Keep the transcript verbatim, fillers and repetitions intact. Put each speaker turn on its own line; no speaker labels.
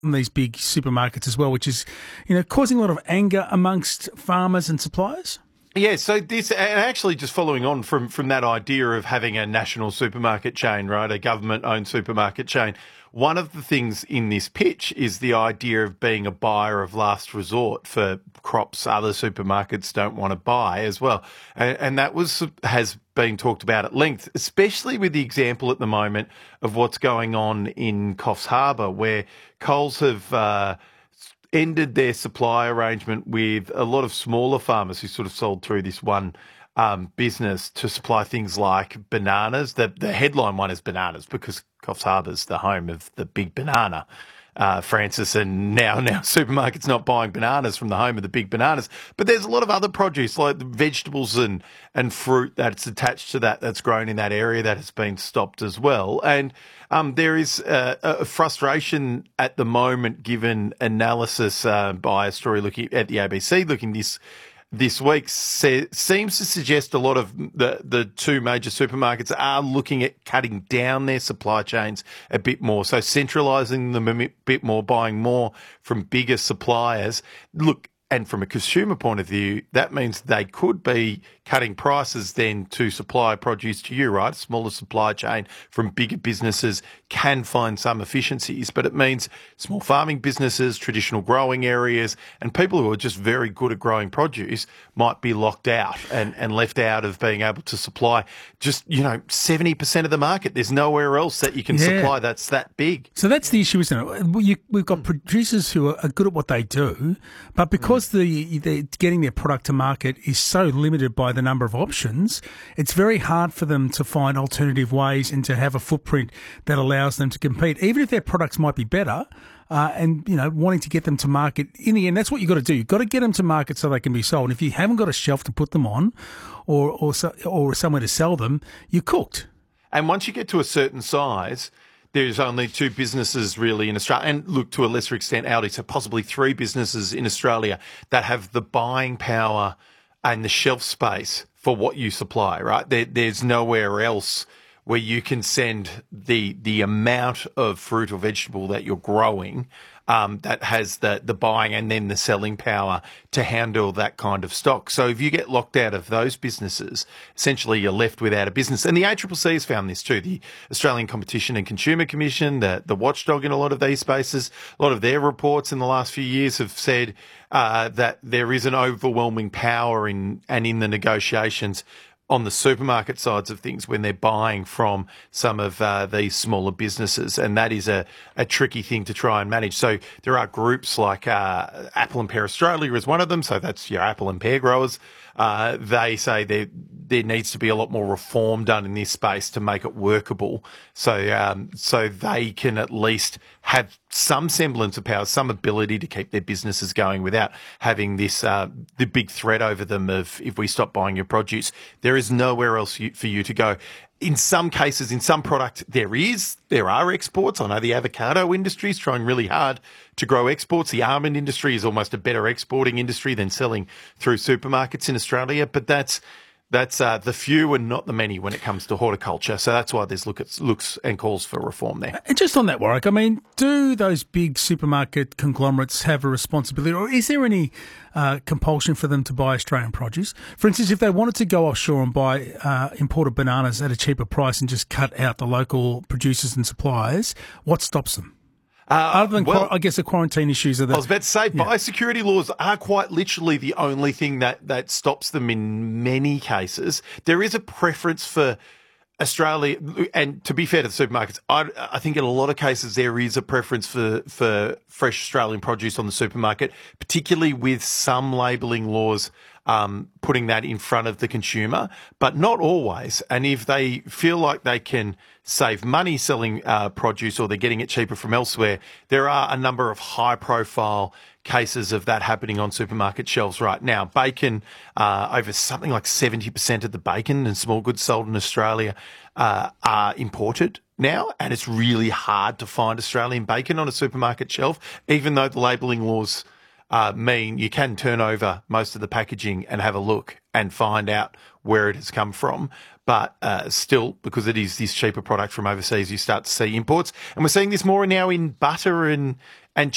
from these big supermarkets as well, which is, you know, causing a lot of anger amongst farmers and suppliers?
Yeah, so this, and actually just following on from, from that idea of having a national supermarket chain, right, a government-owned supermarket chain, one of the things in this pitch is the idea of being a buyer of last resort for crops other supermarkets don't want to buy as well. And, and that was has been talked about at length, especially with the example at the moment of what's going on in Coffs Harbour, where Coles have uh, ended their supply arrangement with a lot of smaller farmers who sort of sold through this one um, business to supply things like bananas. The, the headline one is bananas because Coffs Harbour's the home of the big banana, uh, Francis, and now now supermarkets not buying bananas from the home of the big bananas. But there's a lot of other produce like vegetables and, and fruit that's attached to that that's grown in that area that has been stopped as well. And um, there is uh, a frustration at the moment given analysis uh, by a story looking at the A B C looking this this week se- seems to suggest a lot of the, the two major supermarkets are looking at cutting down their supply chains a bit more, so centralising them a bit more, buying more from bigger suppliers. Look, and from a consumer point of view, that means they could be cutting prices then to supply produce to you, right? A smaller supply chain from bigger businesses can find some efficiencies, but it means small farming businesses, traditional growing areas, and people who are just very good at growing produce might be locked out and, and left out of being able to supply just, you know, seventy percent of the market. There's nowhere else that you can yeah. supply that's that big.
So that's the issue, isn't it? You, we've got producers who are good at what they do, but because the, the getting their product to market is so limited by the number of options, it's very hard for them to find alternative ways and to have a footprint that allows them to compete, even if their products might be better. Uh, and, you know, wanting to get them to market, in the end, that's what you've got to do. You've got to get them to market so they can be sold. And if you haven't got a shelf to put them on or, or, or somewhere to sell them, you're cooked.
And once you get to a certain size, there's only two businesses really in Australia, and look, to a lesser extent, Aldi, so possibly three businesses in Australia that have the buying power and the shelf space for what you supply, right? There, there's nowhere else where you can send the the amount of fruit or vegetable that you're growing um, that has the, the buying and then the selling power to handle that kind of stock. So if you get locked out of those businesses, essentially you're left without a business. And the A C C C has found this too. The Australian Competition and Consumer Commission, the, the watchdog in a lot of these spaces, a lot of their reports in the last few years have said uh, that there is an overwhelming power in and in the negotiations on the supermarket sides of things when they're buying from some of uh, these smaller businesses. And that is a, a tricky thing to try and manage. So there are groups like uh, Apple and Pear Australia is one of them. So that's your apple and pear growers. Uh, they say there there needs to be a lot more reform done in this space to make it workable, so um, so they can at least have some semblance of power, some ability to keep their businesses going without having this uh, the big threat over them of if we stop buying your produce, there is nowhere else you, for you to go. In some cases, in some product, there is. There are exports. I know the avocado industry is trying really hard to grow exports. The almond industry is almost a better exporting industry than selling through supermarkets in Australia. But that's that's uh, the few and not the many when it comes to horticulture. So that's why there's look at, looks and calls for reform there.
And just on that, Warwick, I mean, do those big supermarket conglomerates have a responsibility, or is there any uh, compulsion for them to buy Australian produce? For instance, if they wanted to go offshore and buy uh, imported bananas at a cheaper price and just cut out the local producers and suppliers, what stops them? Uh, Other than, well, I guess, the quarantine issues are the...
I was about to say, yeah. biosecurity laws are quite literally the only thing that, that stops them in many cases. There is a preference for Australia, and to be fair to the supermarkets, I, I think in a lot of cases there is a preference for, for fresh Australian produce on the supermarket, particularly with some labelling laws um, putting that in front of the consumer, but not always. And if they feel like they can save money selling uh, produce or they're getting it cheaper from elsewhere, there are a number of high-profile cases of that happening on supermarket shelves right now. Bacon, uh, over something like seventy percent of the bacon and small goods sold in Australia uh, are imported now, and it's really hard to find Australian bacon on a supermarket shelf, even though the labelling laws uh, mean you can turn over most of the packaging and have a look and find out where it has come from. But uh, still, because it is this cheaper product from overseas, you start to see imports. And we're seeing this more now in butter and and